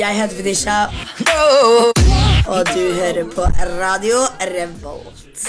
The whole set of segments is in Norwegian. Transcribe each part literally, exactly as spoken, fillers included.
Jeg heter Fetisha, og du hører på Radio Revolt.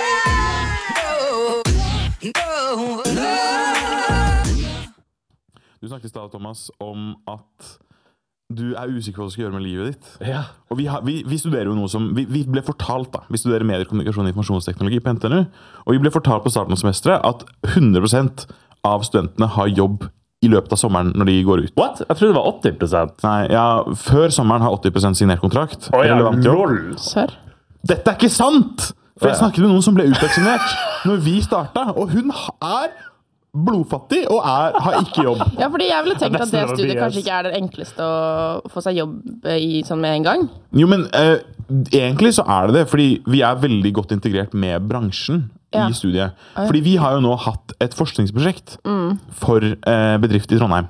Du snakket i stedet, Thomas, om at du er usikker på hva du skal gjøre med livet ditt. Ja. Og vi, har, vi, vi studerer jo noe som, vi, vi ble fortalt da, vi studerer medier, kommunikasjon og informasjonsteknologi på N T N U, og vi ble fortalt på starten av semesteret at hundre prosent av studentene har jobb i løpet av sommeren når de går ut. What? Jeg trodde det var åtti prosent. Nei, ja, før sommeren har åtti prosent signert kontrakt. Å ja, Relevant jobb. lol. Sør. Dette er ikke sant! For jeg Ja. snakket med noen som ble uteksaminert når vi startet, og hun er blodfattig og er, har ikke jobb. Ja, fordi jeg ville tenkt Ja, at det nesten var studiet B S. kanskje ikke er det enkleste å få seg jobb i sånn med en gang. Jo, men eh, egentlig så er det det, fordi vi er veldig godt integrert med bransjen Ja. i studiet. Fordi vi har jo nå hatt et forskningsprosjekt Mm. for eh, bedrift i Trondheim.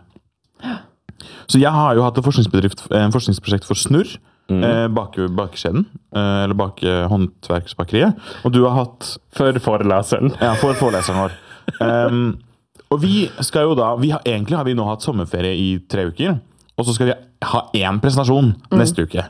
Så jeg har jo hatt et forskningsbedrift, eh, forskningsprosjekt for Snurr, Mm. eh, bak, bakkjeden, eh, eller bak eh, håndverksbakeriet. Og du har hatt For foreleseren. ja, for foreleseren vår. Um, og vi skal jo da vi har, Egentlig har vi nå hatt sommerferie i tre uker, og så skal vi ha én presentasjon neste uke.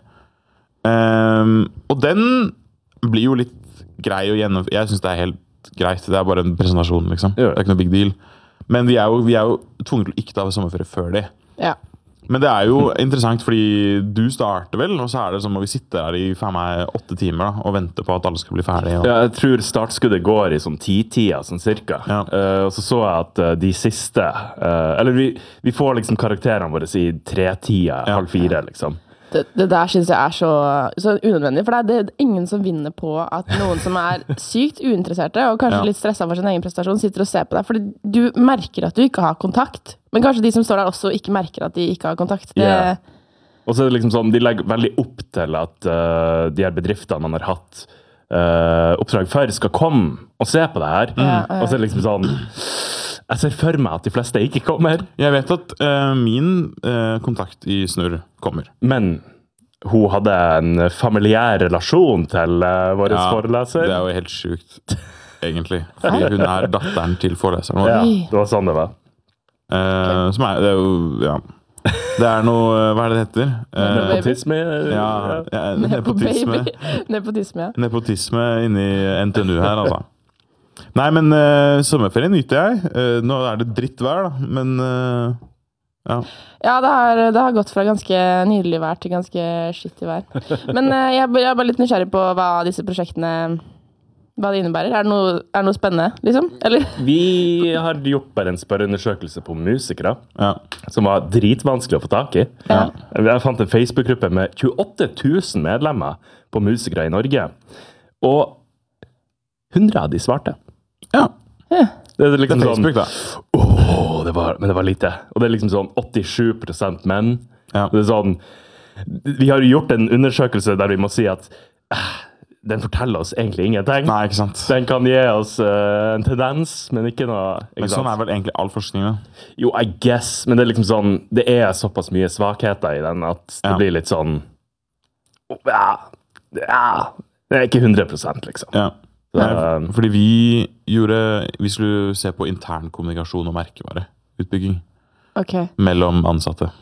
Um, og den blir jo litt grei å gjennomføre. Jeg synes det er helt greit. Det er bare en presentasjon, liksom. Ja. Det er ikke noe big deal. Men vi er jo, vi er jo tvunget til å ikke ta sommerferie før det. Ja. Men det er jo interessant, fordi du starter vel, og så er det som å vi sitter her i faen meg åtte timer da, og venter på at alle skal bli ferdige. Og... Ja, jeg tror startskuddet går i sånn ti-tida, sånn cirka. Ja. Eh, og så så jeg at eh, de siste, eh, eller vi, vi får liksom karakterene våre i tre-tida, Ja. halv fire, liksom. Det, det der synes jeg er så, så unødvendig, for det er, det er ingen som vinner på at noen som er sykt uinteresserte, og kanskje Ja. litt stresset for sin egen prestasjon, sitter og ser på deg, fordi du merker at du ikke har kontakt. Men kanskje de som står der også ikke merker at de ikke har kontakt. Det, Ja. Og så er det liksom sånn, de legger veldig opp til at eh, de her bedriftene man har hatt eh, oppdrag for, skal komme og se på det her. Ja, ja. Og så er det liksom sånn, jeg ser for meg at de fleste ikke kommer, Jeg vet at eh, min eh, kontakt i Snurr kommer. men hun hadde en familiær relasjon til uh, vår Ja, foreleser. Det er jo helt sjukt, egentlig. Fordi hun er datteren til foreleseren vår. Ja, Oi. det var sånn det var. Eh, som er, det er jo, ja. Det er noe, hva er det det heter? Eh, Nepotisme. ja, ja, nepotisme. Nepo-baby. Nepotisme, ja. Nepotisme inni N T N U her, altså. Nei, men uh, sommerferie nyter jeg. Eh, nå er det drittvær, da, men eh, ja. Ja, det har, det har gått fra ganske nydelig vær til ganske skittig vær. Men eh, jeg, jeg er bare litt nysgjerrig på hva disse prosjektene hva det innebærer. Er det noe, er det noe spennende, liksom? Eller? Vi har gjort bare en spørreundersøkelse på musikere, Ja. som var dritvanskelig å få tak i. Ja. Jeg fant en Facebook-gruppe med tjueåtte tusen medlemmer på musikere i Norge. Og hundre av de svarte. ja. Det er Det liksom er sånn, Facebook, da. åh, det var, men det var lite. Og det er liksom sånn åttisju prosent menn. Ja. Det er sånn, vi har jo gjort en undersøkelse der vi må si at eh, den forteller oss egentlig ingenting. Nei, ikke sant. Den kan gi oss eh, en tendens, men ikke noe. Ikke Men sant? sånn er vel egentlig all forskning, da. Jo, I guess, men det er liksom sånn, det er såpass mye svakheter i den at det Ja. blir litt sånn, ja, ja, det er ikke hundre prosent liksom. Ja. Så, Nei, fordi vi gjorde Vi skulle se på internkommunikasjon og merkevareutbygging Ok. mellom ansatte.